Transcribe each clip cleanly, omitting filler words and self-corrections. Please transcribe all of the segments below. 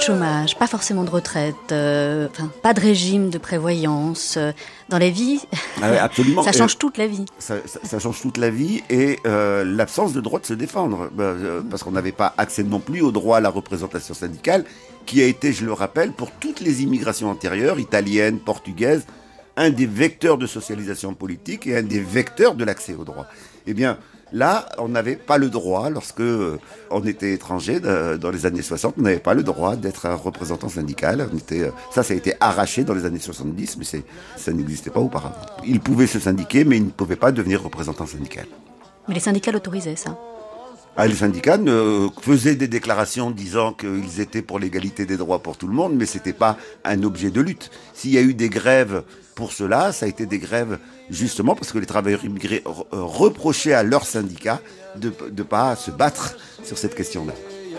chômage, pas forcément de retraite, pas de régime de prévoyance. Dans la vie, absolument. Ça change toute la vie. Ça change toute la vie et l'absence de droit de se défendre. Parce qu'on n'avait pas accès non plus au droit à la représentation syndicale, qui a été, je le rappelle, pour toutes les immigrations antérieures, italiennes, portugaises, un des vecteurs de socialisation politique et un des vecteurs de l'accès au droit. Eh bien, là, on n'avait pas le droit, lorsque on était étranger, dans les années 60, on n'avait pas le droit d'être un représentant syndical. Ça a été arraché dans les années 70, mais ça n'existait pas auparavant. Ils pouvaient se syndiquer, mais ils ne pouvaient pas devenir représentant syndical. Mais les syndicats l'autorisaient, ça. Les syndicats faisaient des déclarations disant qu'ils étaient pour l'égalité des droits pour tout le monde, mais ce n'était pas un objet de lutte. S'il y a eu des grèves pour cela, ça a été des grèves justement parce que les travailleurs immigrés reprochaient à leurs syndicats de ne pas se battre sur cette question-là.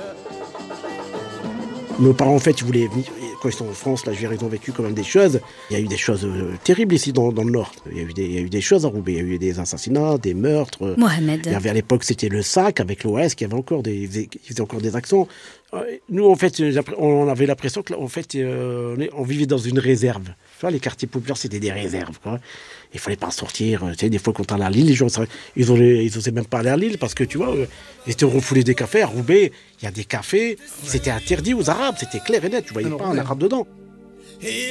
Nos parents, en fait, ils voulaient venir. Quand ils sont en France, là, ils ont vécu quand même des choses. Il y a eu des choses terribles ici dans le Nord. Il y a eu des choses à Roubaix. Il y a eu des assassinats, des meurtres. Mohamed. Il y avait à l'époque, c'était le SAC avec l'OS qui avait encore ils faisaient encore des actions. Nous, en fait, on avait l'impression que, en fait, on vivait dans une réserve. Tu vois, les quartiers populaires, c'était des réserves, quoi. Il fallait pas sortir. Tu sais, des fois, quand on allait à Lille, les gens, ils osaient même pas aller à Lille parce que, tu vois, ils étaient refoulés des cafés. À Roubaix, il y a des cafés. C'était interdit aux Arabes. C'était clair et net. Tu voyais pas un Arabe dedans.